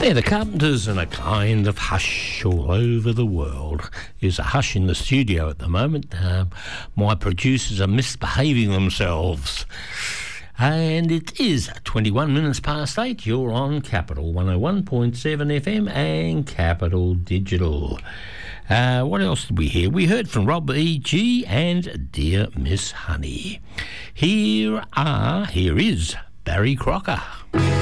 They're the Carpenters, and a kind of hush all over the world. There's a hush in the studio at the moment. My producers are misbehaving themselves. And it is 21 minutes past 8. You're on Capital 101.7 FM and Capital Digital. What else did we hear? We heard from Rob E.G. and Dear Miss Honey. Here is Barry Crocker.